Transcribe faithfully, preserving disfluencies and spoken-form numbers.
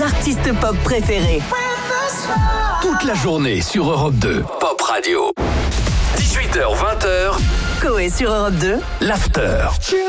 artistes pop préférés. Toute la journée sur Europe deux. Pop Radio. dix-huit heures vingt. Coé sur Europe deux. L'after.